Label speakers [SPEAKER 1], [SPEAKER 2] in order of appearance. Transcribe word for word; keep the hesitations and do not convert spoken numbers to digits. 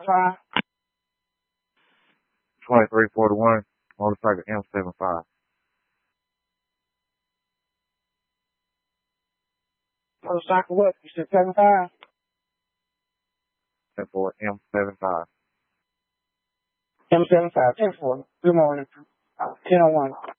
[SPEAKER 1] Five.
[SPEAKER 2] twenty-three forty-one, motorcycle M seventy-five.
[SPEAKER 1] Motorcycle what? You said seventy-five?
[SPEAKER 2] ten four M seventy-five.
[SPEAKER 1] M seventy-five. ten four. Good morning. ten oh one.